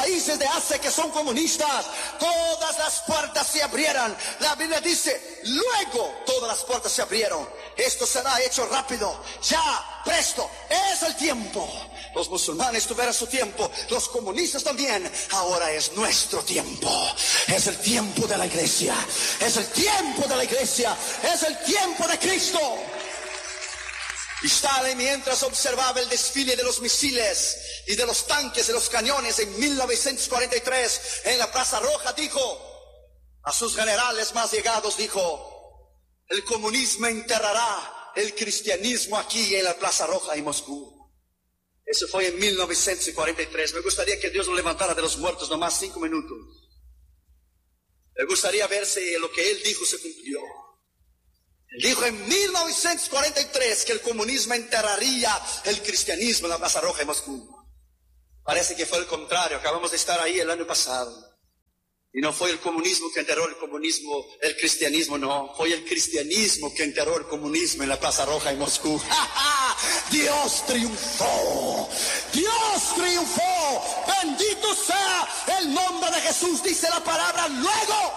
países de Asia que son comunistas, todas las puertas se abrieran. La Biblia dice, luego todas las puertas se abrieron. Esto será hecho rápido, ya, presto, es el tiempo. Los musulmanes tuvieron su tiempo, los comunistas también. Ahora es nuestro tiempo. Es el tiempo de la iglesia. Es el tiempo de la iglesia. Es el tiempo de Cristo. Y Stalin, mientras observaba el desfile de los misiles y de los tanques, de los cañones en 1943 en la Plaza Roja, dijo a sus generales más llegados, dijo: el comunismo enterrará el cristianismo aquí en la Plaza Roja en Moscú. Eso fue en 1943. Me gustaría que Dios lo levantara de los muertos nomás 5 minutos. Me gustaría ver si lo que él dijo se cumplió. Él dijo en 1943 que el comunismo enterraría el cristianismo en la Plaza Roja en Moscú. Parece que fue el contrario. Acabamos de estar ahí el año pasado. Y no fue el comunismo que enterró el cristianismo, no. Fue el cristianismo que enterró el comunismo en la Plaza Roja en Moscú. ¡Ja, ja! Dios triunfó. Dios triunfó. Bendito sea el nombre de Jesús. Dice la palabra luego.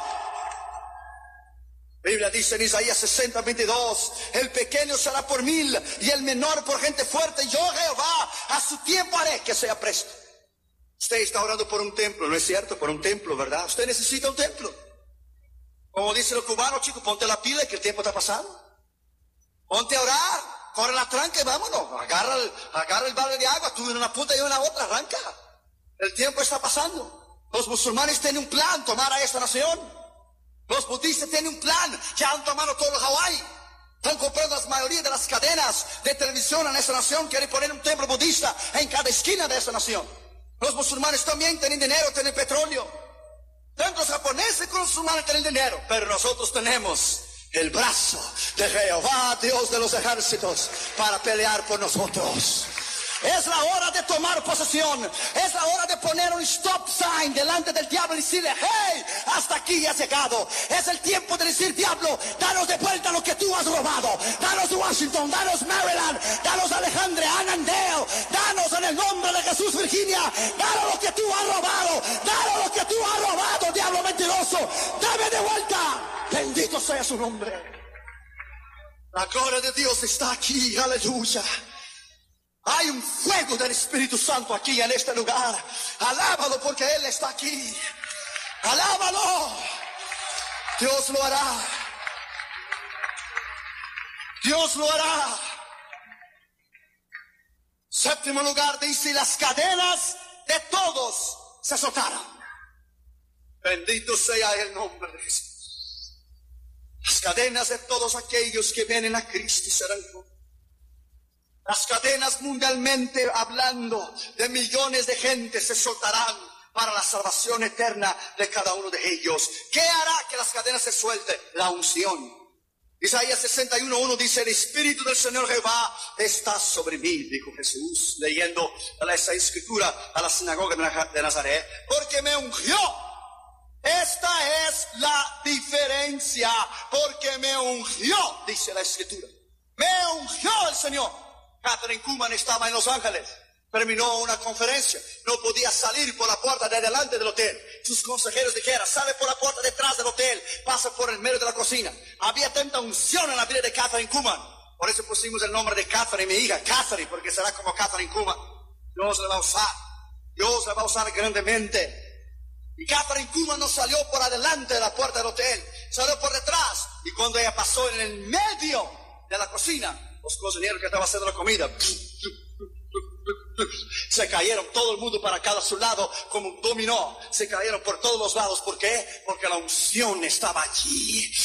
La Biblia dice en Isaías 60:22, el pequeño será por 1000 y el menor por gente fuerte. Yo, Jehová, a su tiempo haré que sea presto. Usted está orando por un templo, ¿no es cierto? Por un templo, ¿verdad? Usted necesita un templo. Como dicen los cubanos, chicos, ponte la pila que el tiempo está pasando. Ponte a orar, corre la tranca y vámonos. Agarra el balde de agua, tú en una punta y en la otra, arranca. El tiempo está pasando. Los musulmanes tienen un plan, tomar a esta nación. Los budistas tienen un plan, ya han tomado todo el Hawái. Están comprando la mayoría de las cadenas de televisión en esta nación. Quieren poner un templo budista en cada esquina de esta nación. Los musulmanes también tienen dinero, tienen petróleo. Tanto los japoneses como los musulmanes tienen dinero. Pero nosotros tenemos el brazo de Jehová, Dios de los ejércitos, para pelear por nosotros. Es la hora de tomar posesión. Es la hora de poner un stop sign delante del diablo y decirle: hey, hasta aquí has llegado. Es el tiempo de decir: diablo, danos de vuelta lo que tú has robado. Danos Washington, danos Maryland, danos Alejandría, Annandale. Danos en el nombre de Jesús, Virginia. Danos lo que tú has robado. Danos lo que tú has robado, diablo mentiroso. Dame de vuelta. Bendito sea su nombre. La gloria de Dios está aquí. Aleluya. Hay un fuego del Espíritu Santo aquí en este lugar. Alábalo porque Él está aquí. Alábalo. Dios lo hará. Dios lo hará. Séptimo lugar dice: las cadenas de todos se soltaron. Bendito sea el nombre de Jesús. Las cadenas de todos aquellos que vienen a Cristo serán rotas. Las cadenas mundialmente hablando de millones de gente se soltarán para la salvación eterna de cada uno de ellos. ¿Qué hará que las cadenas se suelten? La unción. Isaías 61:1 dice: el Espíritu del Señor Jehová está sobre mí, dijo Jesús, leyendo esa escritura a la sinagoga de Nazaret, porque me ungió. Esta es la diferencia, porque me ungió, dice la escritura. Me ungió el Señor. Catherine Kuhlman estaba en Los Ángeles, terminó una conferencia, no podía salir por la puerta de delante del hotel. Sus consejeros dijeron: sale por la puerta detrás del hotel, pasa por el medio de la cocina. Había tanta unción en la vida de Catherine Kuhlman. Por eso pusimos el nombre de Catherine, mi hija, Catherine, porque será como Catherine Kuhlman. Dios la va a usar, Dios la va a usar grandemente. Y Catherine Kuhlman no salió por adelante de la puerta del hotel, salió por detrás. Y cuando ella pasó en el medio de la cocina, los cocineros que estaban haciendo la comida se cayeron, todo el mundo para cada su lado como un dominó. Se cayeron por todos los lados. ¿Por qué? Porque la unción estaba allí.